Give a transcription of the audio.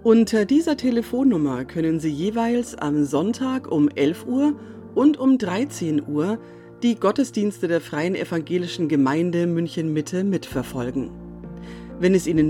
Unter dieser Telefonnummer können Sie jeweils am Sonntag um 11 Uhr und um 13 Uhr die Gottesdienste der Freien Evangelischen Gemeinde München-Mitte mitverfolgen. Wenn es Ihnen